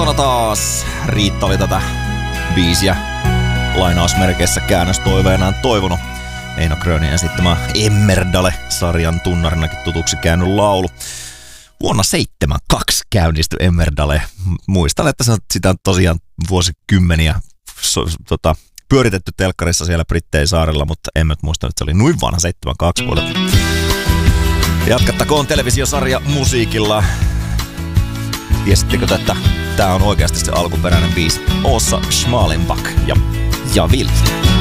kotona taas. Riitta oli tätä biisiä lainausmerkeissä käännöstoiveenaan toivonut. Eino Grönin esittämä Emmerdale-sarjan tunnarinakin tutuksi käynyt laulu. Vuonna 1972 käynnistyi Emmerdale. Muistan, että sitä on tosiaan vuosikymmeniä pyöritetty telkkarissa siellä Brittein saarella, mutta en nyt muista, että se oli noin vanha 72 vuodelta. Jatkattakoon televisiosarja musiikilla. Tiesittekö, että tää on oikeasti se alkuperäinen biisi? Åsa Schmalenbach ja Vill.